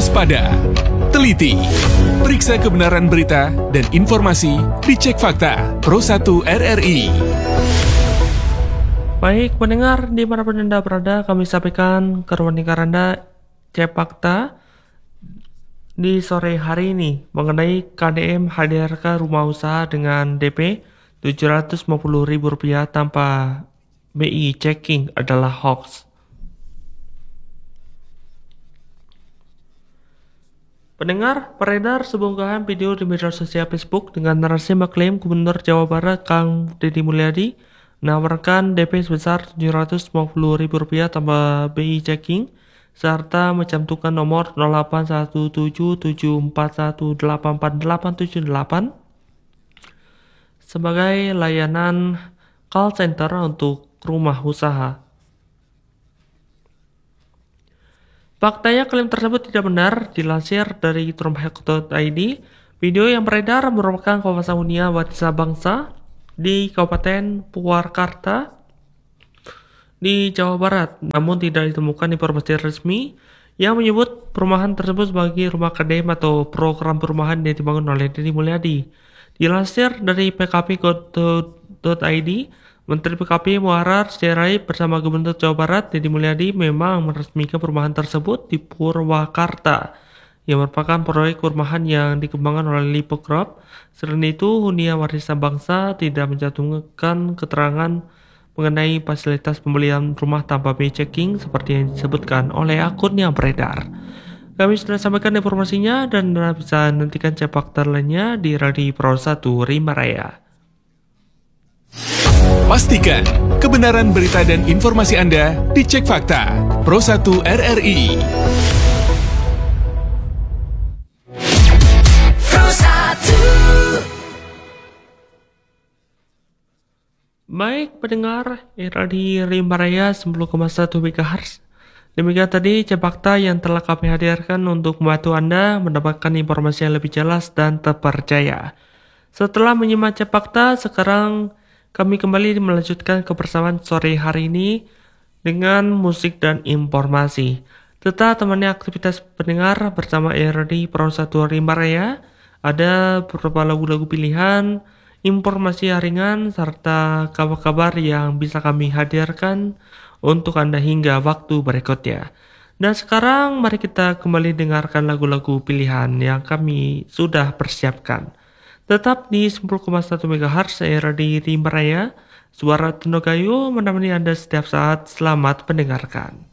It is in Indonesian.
waspada, teliti, periksa kebenaran berita dan informasi, dicek fakta, Pro 1 RRI. Baik pendengar, di mana Anda berada, kami sampaikan ke ruang lingkar Anda cek fakta di sore hari ini mengenai KDM hadirkan rumah usaha dengan DP Rp750.000 tanpa BI checking adalah hoax. Pendengar, beredar sebuah unggahan video di media sosial Facebook dengan narasi mengklaim Gubernur Jawa Barat Kang Deddy Mulyadi menawarkan DP sebesar Rp750.000 tanpa BI checking serta mencantumkan nomor 081774184878 sebagai layanan call center untuk rumah usaha. Faktanya klaim tersebut tidak benar. Dilansir dari trumphack.id, video yang beredar merupakan kawasan hunian Warisan Bangsa di Kabupaten Purwakarta di Jawa Barat. Namun tidak ditemukan informasi resmi yang menyebut perumahan tersebut sebagai rumah KDM atau program perumahan yang dibangun oleh Deddy Mulyadi. Dilansir dari pkp.id, Menteri PKP Muharar Sirait bersama Gubernur Jawa Barat Deddy Mulyadi memang meresmikan perumahan tersebut di Purwakarta yang merupakan proyek perumahan yang dikembangkan oleh Lipo Group. Selain itu, hunian Warisan Bangsa tidak mencantumkan keterangan mengenai fasilitas pembelian rumah tanpa BI checking seperti yang disebutkan oleh akun yang beredar. Kami sudah sampaikan informasinya dan Anda bisa nantikan cek fakta lainnya di Radio Pro 1 Rimba Raya. Pastikan kebenaran berita dan informasi Anda dicek fakta, Pro 1 RRI. Pro 1. Baik pendengar, Radio Rimba Raya 10,1 MHz. Demikian tadi cek fakta yang telah kami hadirkan untuk membantu Anda mendapatkan informasi yang lebih jelas dan terpercaya. Setelah menyimak cek fakta, sekarang kami kembali melanjutkan kebersamaan sore hari ini dengan musik dan informasi. Tetap temani aktivitas pendengar bersama RRI Pro 1 Rimba Raya. Ada beberapa lagu-lagu pilihan, informasi ringan, serta kabar-kabar yang bisa kami hadirkan untuk Anda hingga waktu berikutnya. Dan sekarang mari kita kembali dengarkan lagu-lagu pilihan yang kami sudah persiapkan. Tetap di 10,1 MHz RRI Rimba Raya, suara Tenogayo menemani Anda setiap saat. Selamat mendengarkan.